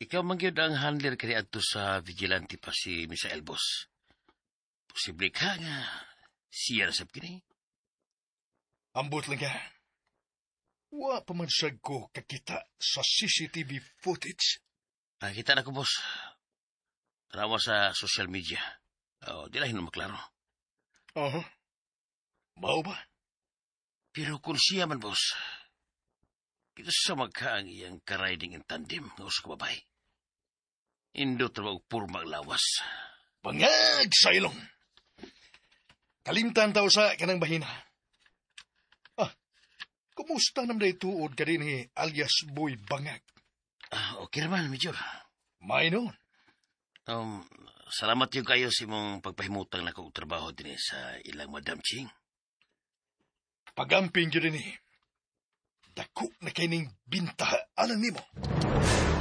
ikaw mangyod ang handler kani adto sa vigilante pa si Misael Boss. Posible ka nga siya nasab kini. Ambot lang nga. Wa pa man siya ko kakita sa CCTV footage. Kita na ko, boss. Tarawa sa social media. Di lang maklaro. Mao ba? Pero kung siya man, boss, kita sa magkaang iyang ka-riding in tandem ng usa ka babay. Indot na magpurmang lawas. Bangag, Sailong! Kalimtan tao sa kanang bahina. Kumusta naman na ituod ka rin alias Boy Bangag? Okay naman, Major. May noon. Salamat yung kayo sa mong pagpahimutang na kong trabaho din sa ilang Madam Ching. Pagamping yun rin dako na kaining binta alang nimo.